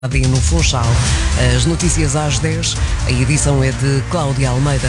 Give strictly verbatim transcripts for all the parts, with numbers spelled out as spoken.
No Funchal, as notícias às dez, a edição é de Cláudia Almeida.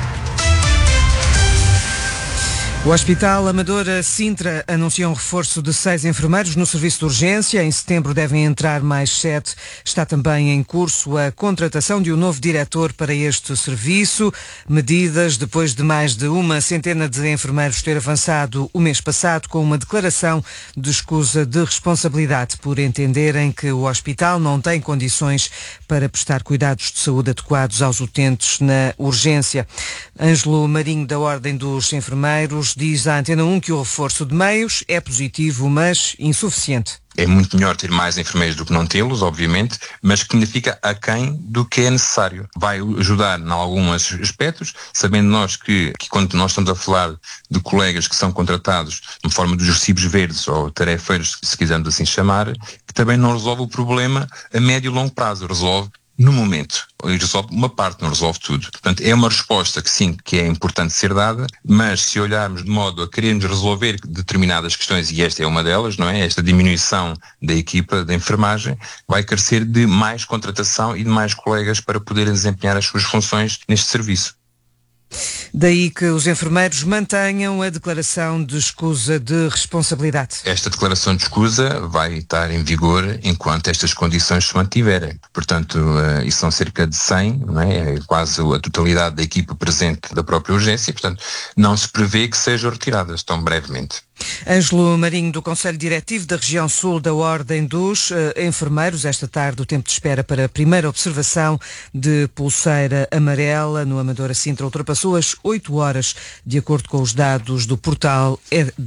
O Hospital Amadora Sintra anunciou um reforço de seis enfermeiros no serviço de urgência. Em setembro devem entrar mais sete. Está também em curso a contratação de um novo diretor para este serviço. Medidas depois de mais de uma centena de enfermeiros ter avançado o mês passado com uma declaração de escusa de responsabilidade por entenderem que o hospital não tem condições para prestar cuidados de saúde adequados aos utentes na urgência. Ângelo Marinho, da Ordem dos Enfermeiros, diz à Antena um que o reforço de meios é positivo, mas insuficiente. É muito melhor ter mais enfermeiros do que não tê-los, obviamente, mas que fica aquém do que é necessário. Vai ajudar em alguns aspectos, sabendo nós que, que quando nós estamos a falar de colegas que são contratados de forma dos recibos verdes ou tarefeiros, se quisermos assim chamar, que também não resolve o problema a médio e longo prazo, resolve no momento. Resolve uma parte, não resolve tudo. Portanto, é uma resposta que sim, que é importante ser dada, mas se olharmos de modo a querermos resolver determinadas questões, e esta é uma delas, não é? Esta diminuição da equipa de enfermagem vai carecer de mais contratação e de mais colegas para poderem desempenhar as suas funções neste serviço. Daí que os enfermeiros mantenham a declaração de escusa de responsabilidade. Esta declaração de escusa vai estar em vigor enquanto estas condições se mantiverem. Portanto, uh, isso são cerca de cem, não é? É quase a totalidade da equipa presente da própria urgência. Portanto, não se prevê que sejam retiradas tão brevemente. Ângelo Marinho, do Conselho Diretivo da Região Sul da Ordem dos uh, Enfermeiros. Esta tarde o tempo de espera para a primeira observação de pulseira amarela no Amadora Sintra ultrapassou as oito horas, de acordo com os dados do portal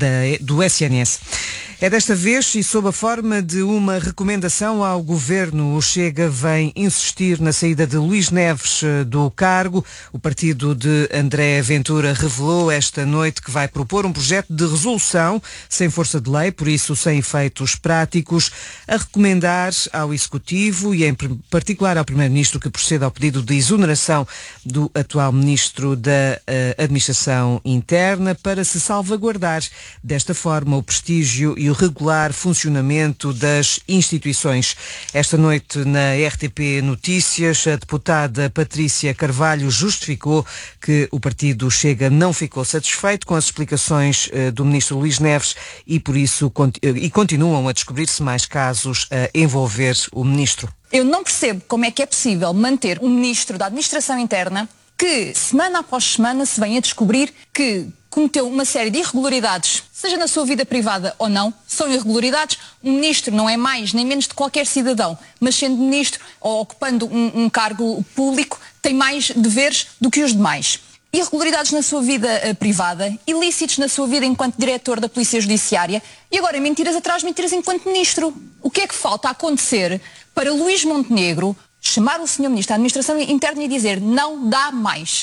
do S N S. É desta vez e sob a forma de uma recomendação ao Governo. O Chega vem insistir na saída de Luís Neves do cargo. O partido de André Ventura revelou esta noite que vai propor um projeto de resolução sem força de lei, por isso sem efeitos práticos, a recomendar ao Executivo e em particular ao Primeiro-Ministro que proceda ao pedido de exoneração do atual Ministro da uh, Administração Interna para se salvaguardar desta forma o prestígio e o regular funcionamento das instituições. Esta noite na R T P Notícias, a deputada Patrícia Carvalho justificou que o partido Chega não ficou satisfeito com as explicações uh, do Ministro Luís Neves e por isso e continuam a descobrir-se mais casos a envolver o Ministro. Eu não percebo como é que é possível manter um Ministro da Administração Interna que, semana após semana, se vem a descobrir que cometeu uma série de irregularidades, seja na sua vida privada ou não, são irregularidades. Um ministro não é mais nem menos de qualquer cidadão, mas sendo ministro ou ocupando um, um cargo público, tem mais deveres do que os demais. Irregularidades na sua vida uh, privada, ilícitos na sua vida enquanto diretor da Polícia Judiciária e agora mentiras atrás de mentiras enquanto ministro. O que é que falta acontecer para Luís Montenegro chamar o senhor Ministro da Administração Interna e dizer não dá mais?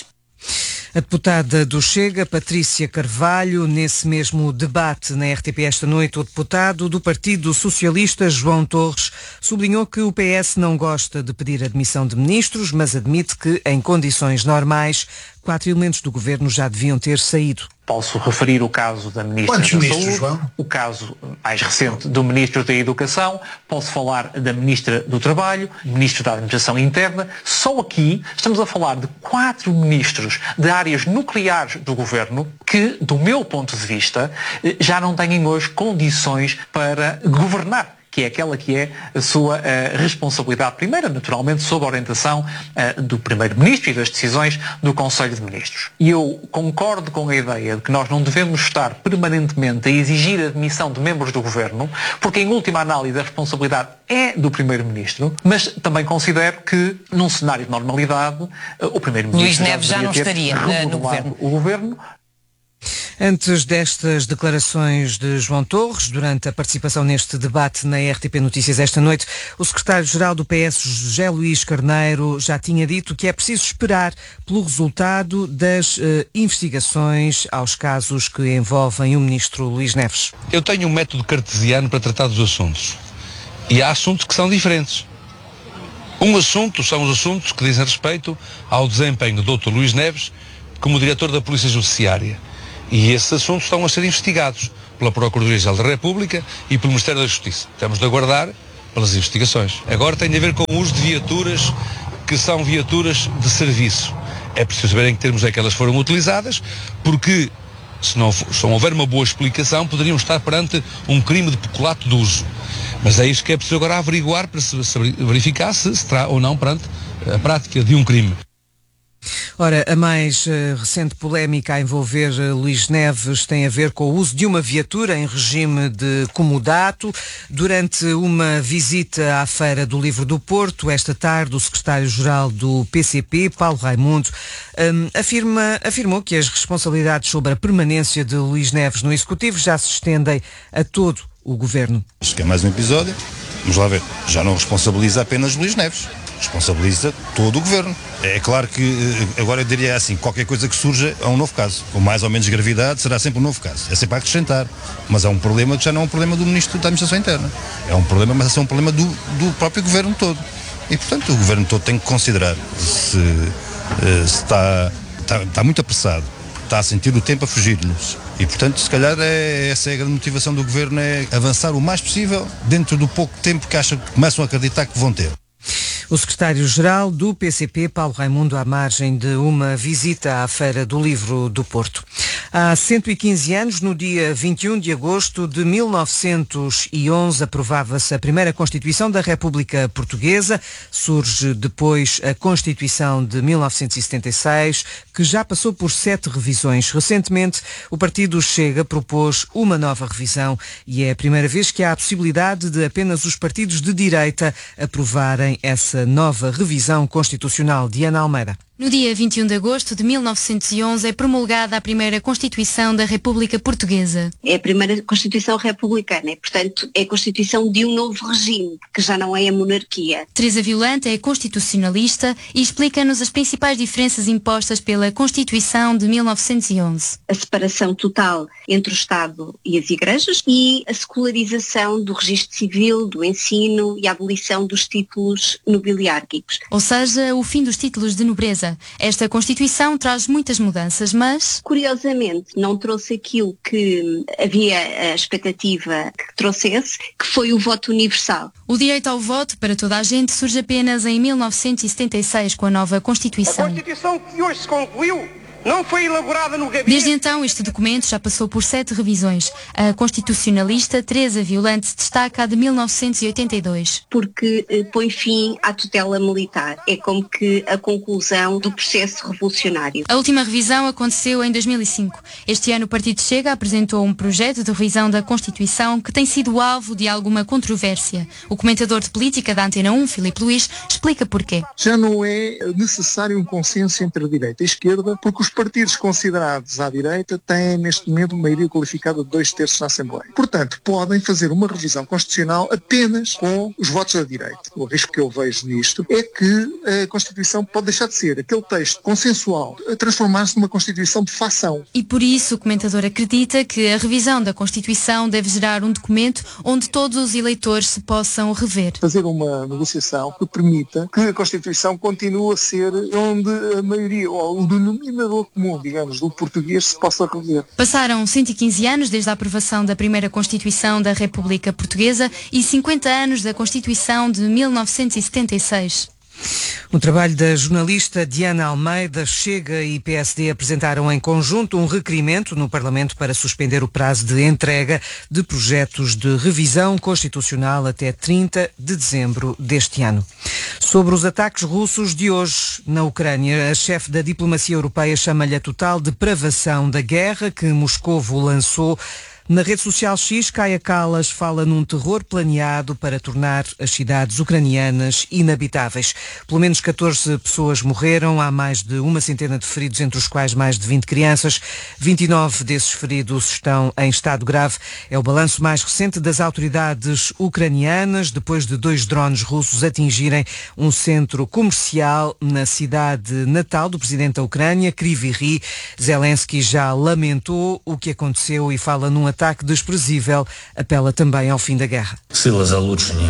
A deputada do Chega, Patrícia Carvalho, nesse mesmo debate na R T P esta noite, o deputado do Partido Socialista, João Torres, sublinhou que o P S não gosta de pedir admissão de ministros, mas admite que, em condições normais, quatro elementos do governo já deviam ter saído. Posso referir o caso da Ministra Quantos da ministros, Saúde, João? o caso mais recente do Ministro da Educação, posso falar da Ministra do Trabalho, Ministro da Administração Interna. Só aqui estamos a falar de quatro ministros de áreas nucleares do Governo que, do meu ponto de vista, já não têm hoje condições para governar, que é aquela que é a sua uh, responsabilidade primeira, naturalmente, sob a orientação uh, do Primeiro-Ministro e das decisões do Conselho de Ministros. E eu concordo com a ideia de que nós não devemos estar permanentemente a exigir a admissão de membros do Governo, porque, em última análise, a responsabilidade é do Primeiro-Ministro, mas também considero que, num cenário de normalidade, uh, o Primeiro-Ministro Luís Neves já, já não estaria uh, no Governo. O Governo. Antes destas declarações de João Torres, durante a participação neste debate na R T P Notícias esta noite, o secretário-geral do P S, José Luís Carneiro, já tinha dito que é preciso esperar pelo resultado das uh, investigações aos casos que envolvem o ministro Luís Neves. Eu tenho um método cartesiano para tratar dos assuntos. E há assuntos que são diferentes. Um assunto são os assuntos que dizem respeito ao desempenho do doutor Luís Neves como diretor da Polícia Judiciária. E esses assuntos estão a ser investigados pela Procuradoria-Geral da República e pelo Ministério da Justiça. Temos de aguardar pelas investigações. Agora tem a ver com o uso de viaturas que são viaturas de serviço. É preciso saber em que termos é que elas foram utilizadas, porque se não, se não houver uma boa explicação, poderiam estar perante um crime de peculato de uso. Mas é isso que é preciso agora averiguar para se, se verificar se estará ou não perante a prática de um crime. Ora, a mais uh, recente polémica a envolver uh, Luís Neves tem a ver com o uso de uma viatura em regime de comodato. Durante uma visita à Feira do Livro do Porto, esta tarde, o secretário-geral do P C P, Paulo Raimundo, um, afirma, afirmou que as responsabilidades sobre a permanência de Luís Neves no Executivo já se estendem a todo o Governo. Isto é mais um episódio. Vamos lá ver. Já não responsabiliza apenas Luís Neves. Responsabiliza todo o Governo. É claro que, agora eu diria assim, qualquer coisa que surja é um novo caso. Com mais ou menos gravidade será sempre um novo caso. É sempre a acrescentar. Mas é um problema que já não é um problema do Ministro da Administração Interna. É um problema, mas é um problema do, do próprio Governo todo. E, portanto, o Governo todo tem que considerar se, se está, está, está muito apressado, está a sentir o tempo a fugir-lhes. E, portanto, se calhar é, essa é a grande motivação do Governo, é avançar o mais possível dentro do pouco tempo que acham que começam a acreditar que vão ter. O secretário-geral do P C P, Paulo Raimundo, à margem de uma visita à Feira do Livro do Porto. Há cento e quinze anos, no dia vinte e um de agosto de mil novecentos e onze, aprovava-se a primeira Constituição da República Portuguesa. Surge depois a Constituição de mil novecentos e setenta e seis, que já passou por sete revisões. Recentemente, o partido Chega propôs uma nova revisão e é a primeira vez que há a possibilidade de apenas os partidos de direita aprovarem essa nova revisão constitucional. Diana Almeida. No dia vinte e um de agosto de mil novecentos e onze é promulgada a primeira Constituição da República Portuguesa. É a primeira Constituição republicana e, portanto, é a Constituição de um novo regime, que já não é a monarquia. Teresa Violante é constitucionalista e explica-nos as principais diferenças impostas pela Constituição de mil novecentos e onze. A separação total entre o Estado e as igrejas e a secularização do registro civil, do ensino e a abolição dos títulos nobiliárquicos. Ou seja, o fim dos títulos de nobreza. Esta Constituição traz muitas mudanças, mas... Curiosamente, não trouxe aquilo que havia a expectativa que trouxesse, que foi o voto universal. O direito ao voto para toda a gente surge apenas em mil novecentos e setenta e seis com a nova Constituição. A Constituição que hoje se concluiu não foi elaborada no gabinete... Desde então, este documento já passou por sete revisões. A constitucionalista Teresa Violante destaca a de mil novecentos e oitenta e dois. Porque eh, põe fim à tutela militar. É como que a conclusão do processo revolucionário. A última revisão aconteceu em dois mil e cinco. Este ano o Partido Chega apresentou um projeto de revisão da Constituição que tem sido alvo de alguma controvérsia. O comentador de política da Antena um, Filipe Luís, explica porquê. Já não é necessário um consenso entre a direita e a esquerda, porque os partidos considerados à direita têm neste momento uma maioria qualificada de dois terços na Assembleia. Portanto, podem fazer uma revisão constitucional apenas com os votos da direita. O risco que eu vejo nisto é que a Constituição pode deixar de ser aquele texto consensual a transformar-se numa Constituição de facção. E por isso o comentador acredita que a revisão da Constituição deve gerar um documento onde todos os eleitores se possam rever. Fazer uma negociação que permita que a Constituição continue a ser onde a maioria, ou o denominador comum, digamos, do português se possa rever. Passaram cento e quinze anos desde a aprovação da primeira Constituição da República Portuguesa e cinquenta anos da Constituição de mil novecentos e setenta e seis. Um trabalho da jornalista Diana Almeida. Chega e P S D apresentaram em conjunto um requerimento no Parlamento para suspender o prazo de entrega de projetos de revisão constitucional até trinta de dezembro deste ano. Sobre os ataques russos de hoje na Ucrânia, a chefe da diplomacia europeia chama-lhe a total depravação da guerra que Moscovo lançou. Na rede social X, Kaia Kallas fala num terror planeado para tornar as cidades ucranianas inabitáveis. Pelo menos catorze pessoas morreram, há mais de uma centena de feridos, entre os quais mais de vinte crianças. vinte e nove desses feridos estão em estado grave. É o balanço mais recente das autoridades ucranianas, depois de dois drones russos atingirem um centro comercial na cidade natal do presidente da Ucrânia, Kryvyi Rih. Zelensky já lamentou o que aconteceu e fala num ataque desprezível, apela também ao fim da guerra.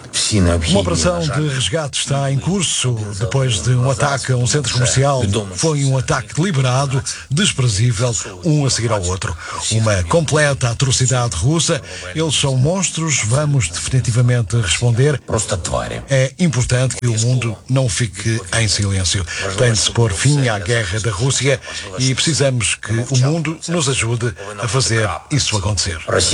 Uma operação de resgate está em curso depois de um ataque a um centro comercial. Foi um ataque deliberado, desprezível, um a seguir ao outro. Uma completa atrocidade russa. Eles são monstros, vamos definitivamente responder. É importante que o mundo não fique em silêncio. Tem de se pôr fim à guerra da Rússia e precisamos que o mundo nos ajude a fazer isso acontecer.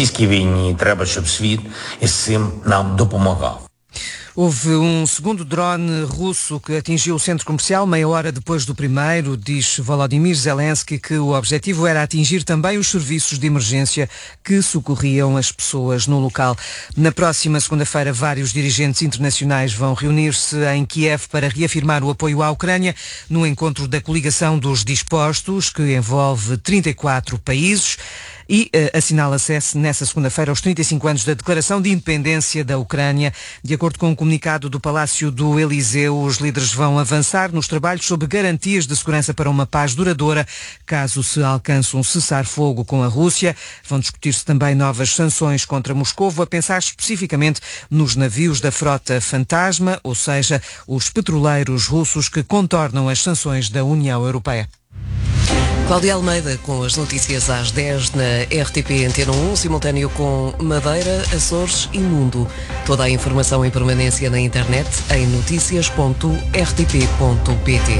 Houve um segundo drone russo que atingiu o centro comercial meia hora depois do primeiro. Diz Volodymyr Zelensky que o objetivo era atingir também os serviços de emergência que socorriam as pessoas no local. Na próxima segunda-feira, vários dirigentes internacionais vão reunir-se em Kiev para reafirmar o apoio à Ucrânia no encontro da coligação dos dispostos, que envolve trinta e quatro países. E uh, assinala-se nessa segunda-feira os trinta e cinco anos da Declaração de Independência da Ucrânia. De acordo com um comunicado do Palácio do Eliseu, os líderes vão avançar nos trabalhos sob garantias de segurança para uma paz duradoura, caso se alcance um cessar-fogo com a Rússia. Vão discutir-se também novas sanções contra Moscovo, a pensar especificamente nos navios da frota fantasma, ou seja, os petroleiros russos que contornam as sanções da União Europeia. Cláudia Almeida com as notícias às dez na R T P Antena um, simultâneo com Madeira, Açores e Mundo. Toda a informação em permanência na internet em noticias ponto r t p ponto p t.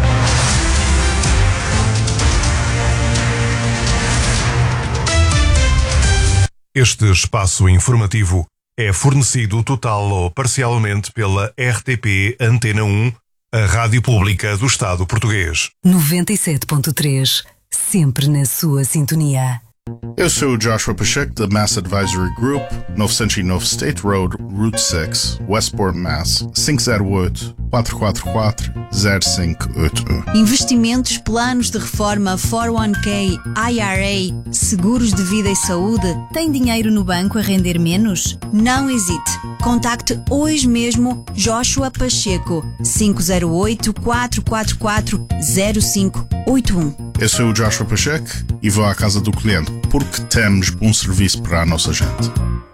Este espaço informativo é fornecido total ou parcialmente pela R T P Antena um, a Rádio Pública do Estado Português. noventa e sete ponto três, sempre na sua sintonia. Eu sou o Joshua Pacheco da Mass Advisory Group, novecentos e nove State Road, Route seis, Westport, Mass. cinco zero oito, quatro quatro quatro, zero cinco oito um. Investimentos, planos de reforma, quatro um k, I R A, seguros de vida e saúde. Tem dinheiro no banco a render menos? Não hesite. Contacte hoje mesmo Joshua Pacheco, cinco zero oito, quatro quatro quatro, zero cinco oito um. Eu sou o Joshua Pacheco e vou à casa do cliente, porque temos bom serviço para a nossa gente.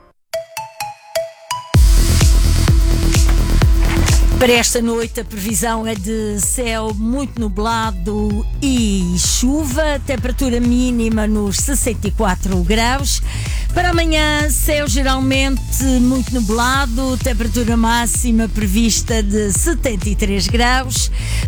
Para esta noite a previsão é de céu muito nublado e chuva, temperatura mínima nos sessenta e quatro graus. Para amanhã, céu geralmente muito nublado, temperatura máxima prevista de setenta e três graus.